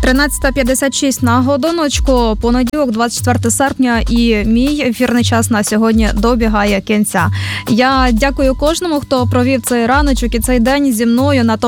13:56 на годиночку, понеділок, 24 серпня, і мій ефірний час на сьогодні добігає кінця. Я дякую кожному, хто провів цей раночок і цей день зі мною на